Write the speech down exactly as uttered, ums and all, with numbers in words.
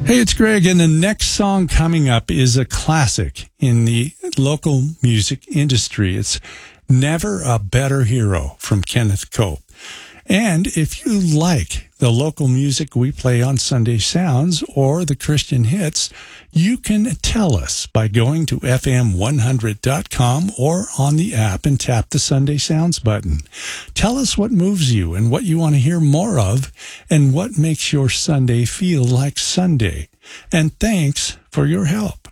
Hey, it's Greg, and the next song coming up is a classic in the local music industry. It's Never a Better Hero from Kenneth Cope. And if you like the local music we play on Sunday Sounds or the Christian hits, you can tell us by going to F M one hundred dot com or on the app and tap the Sunday Sounds button. Tell us what moves you and what you want to hear more of and what makes your Sunday feel like Sunday. And thanks for your help.